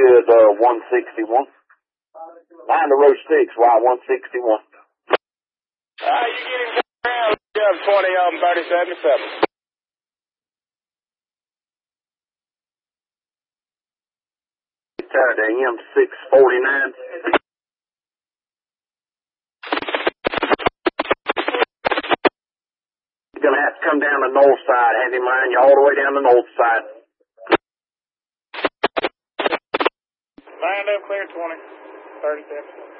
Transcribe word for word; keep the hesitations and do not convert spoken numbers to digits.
good, uh, one sixty-one. nine to row six, Y one sixty-one. Uh, you get him around, you have twenty of them, thirty seventy-seven. Tired of M six forty-nine. You're gonna have to come down the north side, have in mind, you're all the way down the north side. Lined up clear twenty, thirty seven.